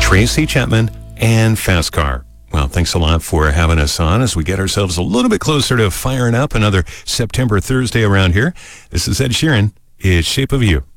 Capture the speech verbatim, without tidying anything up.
Tracy Chapman, and Fast Car. Well, thanks a lot for having us on as we get ourselves a little bit closer to firing up another September Thursday around here. This is Ed Sheeran. It's Shape of You.